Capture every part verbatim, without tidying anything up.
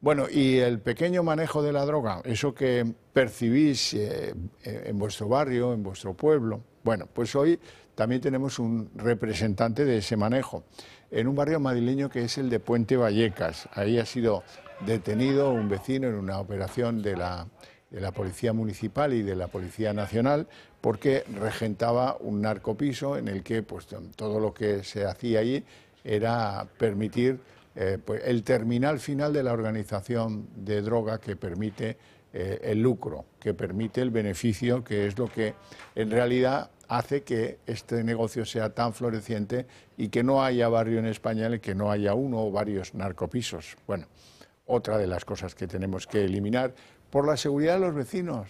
Bueno, y el pequeño manejo de la droga, eso que percibís eh, en vuestro barrio, en vuestro pueblo, bueno, pues hoy también tenemos un representante de ese manejo, en un barrio madrileño que es el de Puente Vallecas. Ahí ha sido detenido un vecino en una operación de la, de la Policía Municipal y de la Policía Nacional porque regentaba un narcopiso en el que pues, todo lo que se hacía allí era permitir eh, pues, el terminal final de la organización de droga que permite eh, el lucro, que permite el beneficio, que es lo que en realidad hace que este negocio sea tan floreciente y que no haya barrio en España en el que no haya uno o varios narcopisos. Bueno, otra de las cosas que tenemos que eliminar por la seguridad de los vecinos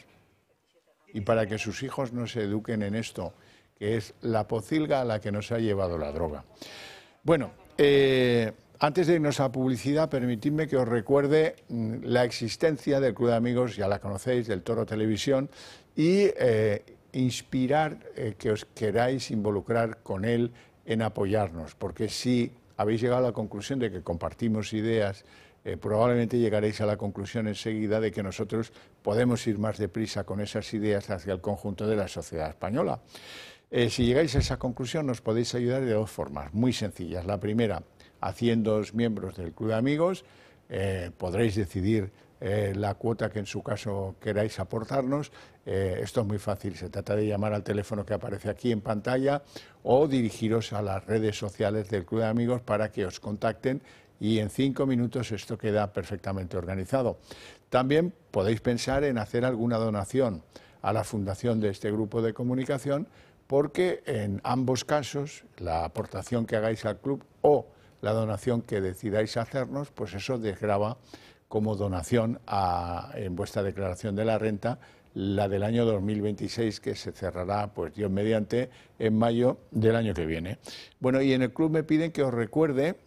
y para que sus hijos no se eduquen en esto, que es la pocilga a la que nos ha llevado la droga. Bueno, eh, antes de irnos a publicidad, permitidme que os recuerde mmm, la existencia del Club de Amigos, ya la conocéis, del Toro Televisión, y eh, inspirar eh, que os queráis involucrar con él en apoyarnos, porque si habéis llegado a la conclusión de que compartimos ideas, eh, probablemente llegaréis a la conclusión enseguida de que nosotros podemos ir más deprisa con esas ideas hacia el conjunto de la sociedad española. Eh, si llegáis a esa conclusión, nos podéis ayudar de dos formas muy sencillas. La primera, haciéndoos miembros del Club de Amigos, eh, podréis decidir eh, la cuota que en su caso queráis aportarnos. Eh, esto es muy fácil, se trata de llamar al teléfono que aparece aquí en pantalla o dirigiros a las redes sociales del Club de Amigos para que os contacten y en cinco minutos esto queda perfectamente organizado. También podéis pensar en hacer alguna donación a la fundación de este grupo de comunicación, porque en ambos casos, la aportación que hagáis al club o la donación que decidáis hacernos, pues eso desgrava como donación a, en vuestra declaración de la renta, la del año dos mil veintiséis, que se cerrará, pues Dios mediante, en mayo del año que viene. Bueno, y en el club me piden que os recuerde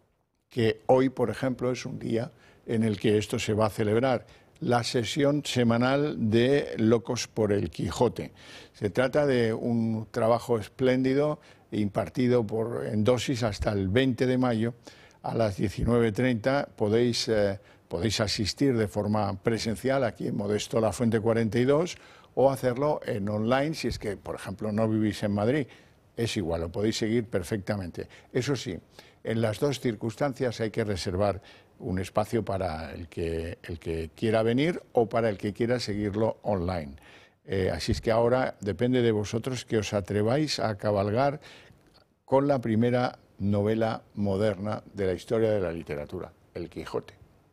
que hoy, por ejemplo, es un día en el que esto se va a celebrar, la sesión semanal de Locos por el Quijote. Se trata de un trabajo espléndido impartido por, en dosis hasta el veinte de mayo a las diecinueve treinta. Podéis, eh, podéis asistir de forma presencial aquí en Modesto La Fuente cuarenta y dos o hacerlo en online si es que, por ejemplo, no vivís en Madrid. Es igual, lo podéis seguir perfectamente. Eso sí, en las dos circunstancias hay que reservar un espacio para el que, el que quiera venir o para el que quiera seguirlo online. Eh, así es que ahora depende de vosotros que os atreváis a cabalgar con la primera novela moderna de la historia de la literatura, El Quijote.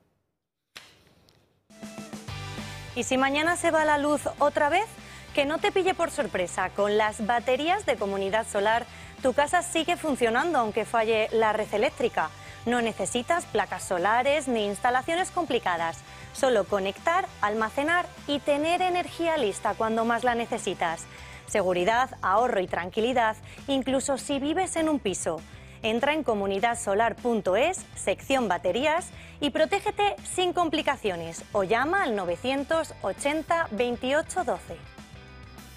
¿Y si mañana se va la luz otra vez? Que no te pille por sorpresa. Con las baterías de Comunidad Solar, tu casa sigue funcionando aunque falle la red eléctrica. No necesitas placas solares ni instalaciones complicadas. Solo conectar, almacenar y tener energía lista cuando más la necesitas. Seguridad, ahorro y tranquilidad, incluso si vives en un piso. Entra en comunidad solar punto es, sección baterías, y protégete sin complicaciones o llama al novecientos ochenta veintiocho doce.